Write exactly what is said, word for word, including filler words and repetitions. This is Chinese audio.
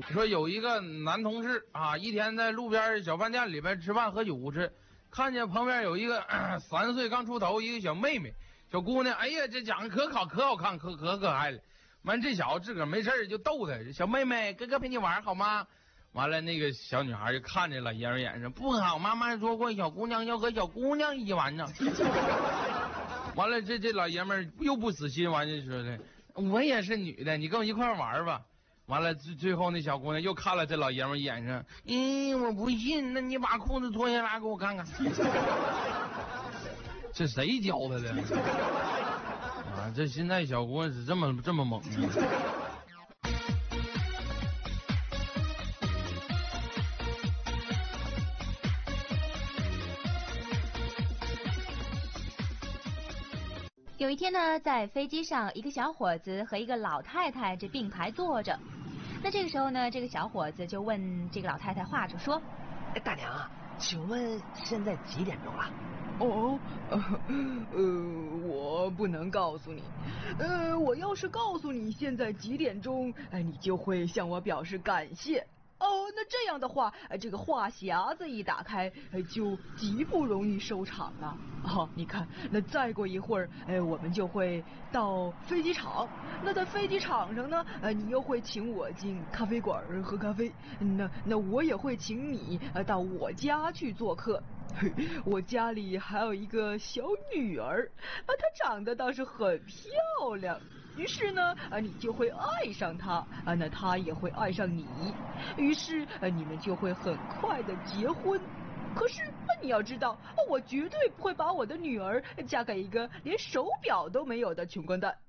说有一个男同事啊，一天在路边小饭店里边吃饭喝酒吃，看见旁边有一个呃三岁刚出头一个小妹妹，小姑娘，哎呀，这长得可好可好看，可可可爱了。完，这小子自个儿没事就逗她，小妹妹，哥哥陪你玩好吗？完了，那个小女孩就看着老爷们眼神不好，妈妈说过小姑娘要和小姑娘一起玩呢。完了，这这老爷们又不死心，完就说的，我也是女的，你跟我一块玩吧。完了，最最后那小姑娘又看了这老爷们眼神，嗯，我不信，那你把裤子脱下来给我看看。这谁教他的？啊，这现在小姑娘是这么这么猛呢？ 有一天呢，在飞机上，一个小伙子和一个老太太这并排坐着。那这个时候呢，这个小伙子就问这个老太太话着说：“ 大娘啊，请问现在几点钟了？” 哦，呃，呃，我不能告诉你。呃，我要是告诉你现在几点钟，哎，你就会向我表示感谢。哦，那这样的话，这个话匣子一打开，就极不容易收场了。哦，你看，那再过一会儿，哎，我们就会到飞机场。那在飞机场上呢，呃，你又会请我进咖啡馆喝咖啡。那那我也会请你呃到我家去做客。我家里还有一个小女儿，啊，她长得倒是很漂亮。于是呢，啊，你就会爱上她，啊，那她也会爱上你。于是，啊，你们就会很快的结婚。可是，啊，你要知道，我绝对不会把我的女儿嫁给一个连手表都没有的穷光蛋。